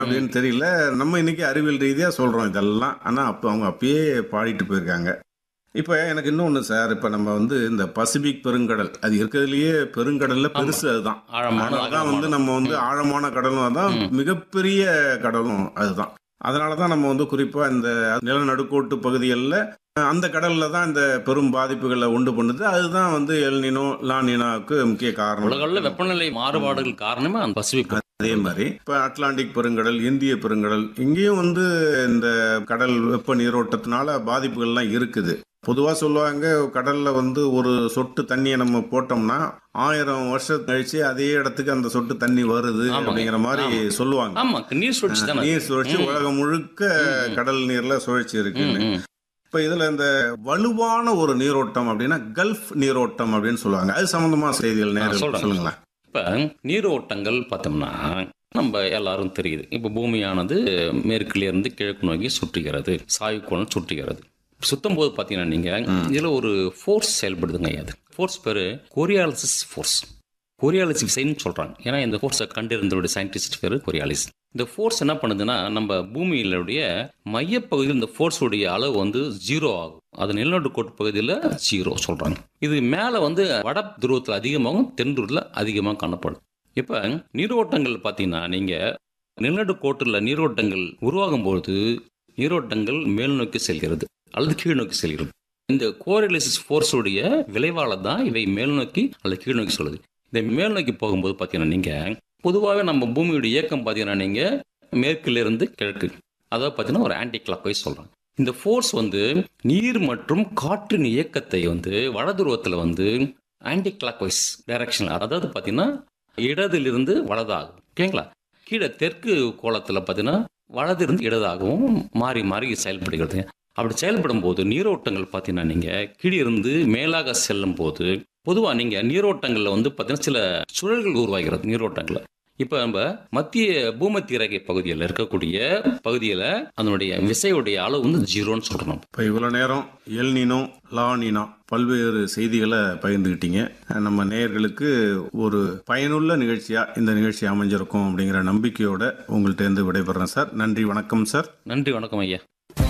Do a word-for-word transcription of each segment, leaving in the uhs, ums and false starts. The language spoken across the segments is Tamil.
அப்படின்னு தெரியல. நம்ம இன்னைக்கு அறிவியல் ரீதியா சொல்றோம் இதெல்லாம். ஆனா அப்ப அவங்க அப்பயே பாடிட்டு போயிருக்காங்க. இப்ப எனக்கு இன்னொன்னு சார், இப்ப நம்ம வந்து இந்த பசிபிக் பெருங்கடல் அது இருக்கிறதுலயே பெருங்கடல்ல பெருசு அதுதான். ஆழமான அதனாலதான் வந்து அகலமான. நம்ம வந்து ம். ஆழமான கடலும் அதான், ம். மிகப்பெரிய கடலும் அதுதான். அதனாலதான் நம்ம வந்து குறிப்பா இந்த நிலநடுக்கோட்டு பகுதிகளில் அந்த கடல்ல தான் இந்த பெரும் பாதிப்புகளை உண்டு பண்ணுது. அதுதான் வந்து எல்னினோ லானினாவுக்கு முக்கிய காரணம். உலகளவில் வெப்பநிலை மாறுபாடுகள் காரணமே அந்த பசிபிக். அதே மாதிரி இப்ப அட்லாண்டிக் பெருங்கடல், இந்திய பெருங்கடல், இங்கேயும் வந்து இந்த கடல் வெப்ப நீரோட்டத்தினால பாதிப்புகள்லாம் இருக்குது. பொதுவா சொல்லுவாங்க, கடல்ல வந்து ஒரு சொட்டு தண்ணியை நம்ம போட்டோம்னா ஆயிரம் வருஷம் கழிச்சு அதே இடத்துக்கு அந்த சொட்டு தண்ணி வருது ஆமாங்க. அப்படிங்கிற மாதிரி ஆமா. சொல்லுவாங்க. ஆமா, நீர் சுழற்சி தானே. நீர் சுழற்சி ம். உலகம் முழுக்க ம். கடல் நீர்ல சுழற்சி ம், இருக்குன்னு. ம். இப்ப இதுல இந்த வலுவான ஒரு நீரோட்டம் அப்படின்னா கல்ஃப் நீரோட்டம் அப்படின்னு சொல்லுவாங்க. அது சம்பந்தமா செய்திகள் ஆ, நேரம் சொல்றேன். சொல்லுங்களேன். இப்ப நீரோட்டங்கள் பார்த்தோம்னா நம்ம எல்லாரும் தெரியுது. இப்ப பூமியானது மேற்கிலிருந்து கிழக்கு நோக்கி சுற்றுகிறது, சாய்வுக்கோணம் சுற்றுகிறது. சுத்தும் போது பாத்தீங்கன்னா நீங்க இதுல ஒரு ஃபோர்ஸ் செயல்படுதுங்க. அது ஃபோர்ஸ் பேரு கோரியாலிசிஸ் ஃபோர்ஸ். கோரியாலிஸ் விசைன்னு சொல்றாங்க. ஏன்னா இந்த ஃபோர்ஸை கண்டிருந்தோடைய சயின்டிஸ்ட் பேரு கோரியாலிஸ். இந்த ஃபோர்ஸ் என்ன பண்ணுதுன்னா, நம்ம பூமியிலுடைய மையப்பகுதியில் இந்த ஃபோர்ஸுடைய அளவு வந்து ஜீரோ ஆகும். அது நிலநடுக்கோட்டு பகுதியில் ஜீரோ சொல்றாங்க. இது மேல வந்து வட துருவத்தில் அதிகமாகவும் தென் துருவத்தில் அதிகமாக காணப்படும். இப்ப நீரோட்டங்கள் பார்த்தீங்கன்னா, நீங்க நிலநடுக்கோட்டில் நீரோட்டங்கள் உருவாகும் பொழுது நீரோட்டங்கள் மேல் நோக்கி செல்கிறது அல்லது கீழ் நோக்கி செல்கிறது. இந்த கோரியாலிசிஸ் ஃபோர்ஸுடைய விளைவால தான் இவை மேல் நோக்கி அல்லது கீழ் நோக்கி சொல்லுது. இந்த மேல் நோக்கி போகும்போது பார்த்தீங்கன்னா நீங்க பொதுவாகவே நம்ம பூமியுடைய இயக்கம் பார்த்தீங்கன்னா நீங்க மேற்கிலிருந்து கிழக்கு, அதாவது பார்த்தீங்கன்னா ஒரு ஆன்டி கிளாக் வைஸ் சொல்றாங்க. இந்த ஃபோர்ஸ் வந்து நீர் மற்றும் காற்றின் இயக்கத்தை வந்து வடதுருவத்தில் வந்து ஆன்டி கிளாக் வைஸ் டைரக்ஷன், அதாவது பார்த்தீங்கன்னா இடதிலிருந்து வலதாகும். ஓகேங்களா? கீழே தெற்கு கோளத்தில் பார்த்தீங்கன்னா வலதிலிருந்து இடதாகவும் மாறி மாறி செயல்படுகிறது. அப்படி செயல்படும் போது நீரோட்டங்கள் பார்த்தீங்கன்னா நீங்க கீழிருந்து மேலாக செல்லும் போது பொதுவாக நீங்க நீரோட்டங்கள்ல வந்து பார்த்தீங்கன்னா சில சுழல்கள் உருவாகிறது நீரோட்டங்கள்ல. இப்ப நம்ம மத்திய பூமத்திய ரேகை பகுதியில் இருக்கக்கூடிய பகுதியில் அதனுடைய விசையுடைய அளவு வந்து ஜீரோன்னு சொல்றோம். இப்போ இவ்வளோ நேரம் எல்னினோ லானினா பல்வேறு செய்திகளை பகிர்ந்துக்கிட்டீங்க. நம்ம நேயர்களுக்கு ஒரு பயனுள்ள நிகழ்ச்சியா இந்த நிகழ்ச்சி அமைஞ்சிருக்கும் அப்படிங்கிற நம்பிக்கையோட உங்கள்கிட்ட இருந்து விடைபெறேன் சார். நன்றி, வணக்கம் சார். நன்றி, வணக்கம் ஐயா.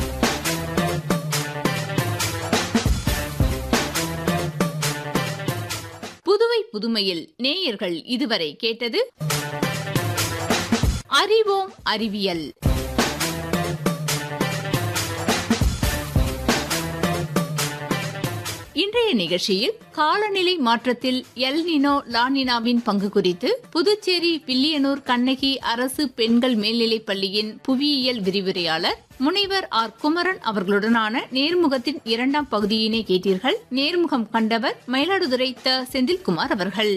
புதுவை புதுமையில் நேயர்கள் இதுவரை கேட்டது அறிவோம் அறிவியல். இன்றைய நிகழ்ச்சியில் காலநிலை மாற்றத்தில் எல்னினோ லானினாவின் பங்கு குறித்து புதுச்சேரி வில்லியனூர் கண்ணகி அரசு பெண்கள் மேல்நிலைப் பள்ளியின் புவியியல் விரிவுரையாளர் முனைவர் ஆர் குமரன் அவர்களுடனான நேர்முகத்தின் இரண்டாம் பகுதியினை கேட்டீர்கள். நேர்முகம் கண்டவர் மயிலாடுதுறை த செந்தில்குமார் அவர்கள்.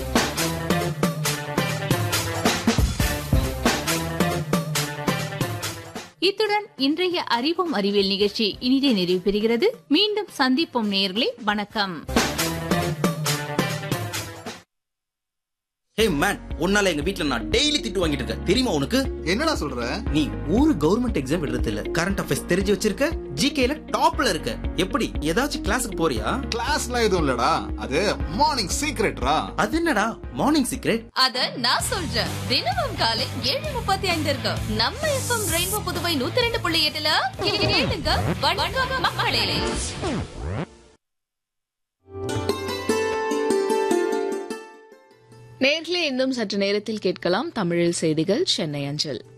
இத்துடன் இன்றைய அறிவோம் அறிவியல் நிகழ்ச்சி இனிதே நிறைவு பெறுகிறது. மீண்டும் சந்திப்போம் நேயர்களே. வணக்கம். ஹே மேன், உன்னால எங்க வீட்ல நான் டெய்லி திட்டு வாங்கிட்டு இருக்கேன். தெரியுமா உனக்கு? என்னடா சொல்ற? நீ ஒரு கவர்மெண்ட் எக்ஸாம் எழுதுறது இல்ல, கரண்ட் அஃபேர்ஸ் தெரிஞ்சு வச்சிருக்க, ஜிகேல டாப்ல இருக்க. எப்படி ஏதாச்சும் கிளாஸுக்கு போறியா? கிளாஸ்லாம் எதுவும் இல்லடா, அது மார்னிங் சீக்ரெட்ரா. அது என்னடா மார்னிங் சீக்ரெட்? அத நான் சொல்றேன். தினமும் காலை ஏழு முப்பத்தி ஐந்து இருக்கு நம்ம எஃப்எம் ரெயின்போ புதுவை நூத்தி ரெண்டு புள்ளி எட்டுல கேளுங்க. வணக்கம் மக்களே. நேர்களே, இன்னும் சற்று நேரத்தில் கேட்கலாம் தமிழில் செய்திகள் சென்னை அஞ்சல்.